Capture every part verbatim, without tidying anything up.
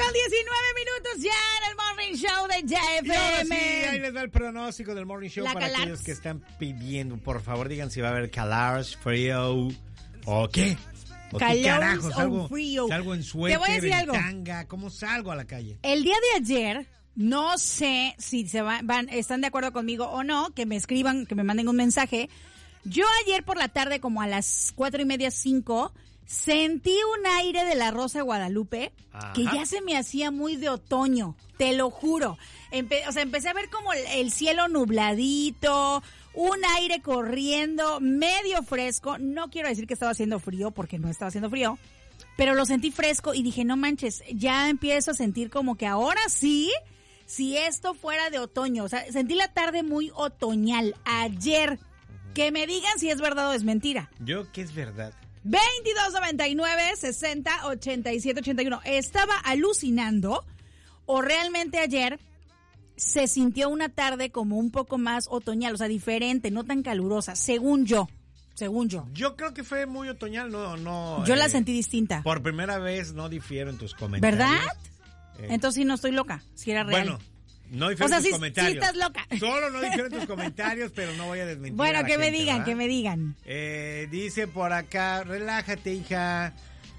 con diecinueve minutos ya en el Morning Show de J F M. Y ahora sí, ahí les da el pronóstico del Morning Show La para Calars. aquellos que están pidiendo. Por favor, digan si va a haber calars, frío o qué. ¿O qué Calors carajos? o ¿Salgo, frío? salgo en Te suéter, voy a decir en algo. tanga? ¿Cómo salgo a la calle? El día de ayer, no sé si se van, van, están de acuerdo conmigo o no, que me escriban, que me manden un mensaje. Yo ayer por la tarde, como a las cuatro y media, cinco, sentí un aire de la Rosa de Guadalupe. Ajá. Que ya se me hacía muy de otoño, te lo juro. Empe- o sea, empecé a ver como el, el cielo nubladito, un aire corriendo, medio fresco. No quiero decir que estaba haciendo frío, porque no estaba haciendo frío, pero lo sentí fresco y dije, no manches, ya empiezo a sentir como que ahora sí, si esto fuera de otoño. O sea, sentí la tarde muy otoñal ayer. Que me digan si es verdad o es mentira. Yo que es verdad. veintidós noventa y nueve, sesenta, ochenta y siete, ochenta y uno. ¿Estaba alucinando o realmente ayer se sintió una tarde como un poco más otoñal, o sea, diferente, no tan calurosa, según yo? Según yo. Yo creo que fue muy otoñal, no, no. Yo eh, la sentí distinta. Por primera vez no difiero en tus comentarios. ¿Verdad? Eh, Entonces sí no estoy loca, si era real. Bueno, no difiero O sea, en tus sí- comentarios. sí estás loca. Solo no difiero en tus comentarios, pero no voy a desmentir. Bueno, a la que me gente, digan, ¿verdad? que me digan. Eh, dice por acá, relájate, hija.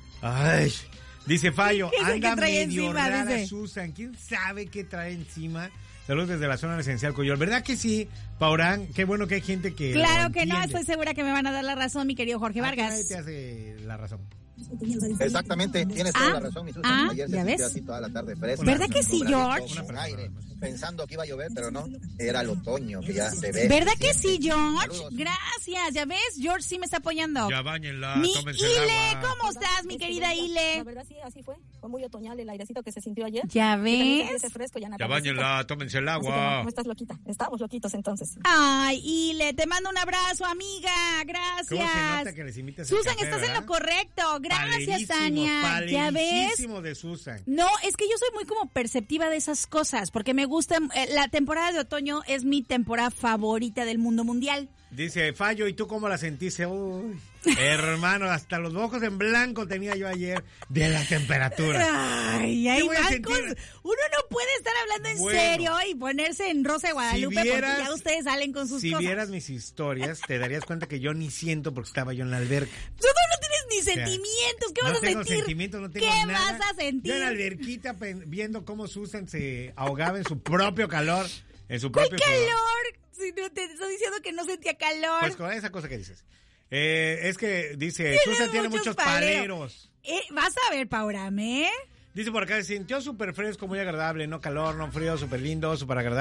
Ay, dice Fallo, ¿Qué es el que anda trae medio encima? rara Dice. Susan. ¿Quién sabe qué trae encima? Saludos desde la zona residencial Coyol. ¿Verdad que sí, Paurán? Qué bueno que hay gente que Claro lo que no, entiende. estoy segura que me van a dar la razón, mi querido Jorge ¿A qué nadie Vargas. te hace la razón? Exactamente, tienes toda Ah, la razón, mi Susan. ah, Ayer se ¿ya sintió ves? así toda la tarde fresca. ¿Verdad que sí, nubladito, George? con aire, pensando que iba a llover, pero no, era el otoño que ya se ve. ¿Verdad se que sí, siente. George? Saludos. Gracias, ya ves, George sí me está apoyando. Ya báñenla, Mi tómense el Ile, agua. ¿cómo estás, mi Es que querida la- Ile? La verdad sí, así fue. Fue muy otoñal el airecito que se sintió ayer. ¿Ya Y también ves? salió ese fresco ya en la Ya tardecita. báñenla, tómense el Así que no, agua. no estás loquita. Estábamos loquitos entonces. Ay, Ile, te mando un abrazo, amiga. Gracias. ¿Cómo se nota que les invitas al Susan, café, estás en verdad? lo correcto. Gracias, Palerísimos, Tania. ¿Ya ves? palerísimo de Susan. No, es que yo soy muy como perceptiva de esas cosas, porque me gusta, eh, la temporada de otoño es mi temporada favorita del mundo mundial. Dice Fallo, ¿y tú cómo la sentiste? Uy, hermano, hasta los ojos en blanco tenía yo ayer de la temperatura. Ay, ¿Qué ay, voy a Marcos, sentir? uno no puede estar hablando en Bueno. serio y ponerse en Rosa de Guadalupe Si vieras- porque ya ustedes salen con sus Si cosas. vieras mis historias, te darías cuenta que yo ni siento porque estaba yo en la alberca. Tú no tienes ni sea, sentimientos, ¿qué no vas a tengo sentir? sentimientos, no tengo ¿Qué nada. vas a sentir? Yo en la alberquita pen- viendo cómo Susan se ahogaba en su propio calor, en su ¿Cuál propio sudor. calor? Si no te estoy diciendo que no sentía calor. Pues con esa cosa que dices. Eh, es que dice, Tienes Susan tiene muchos muchos paleros. paleros. Eh, vas a ver, Paurame. Dice por acá, se sintió súper fresco, muy agradable, no calor, no frío, súper lindo, súper agradable.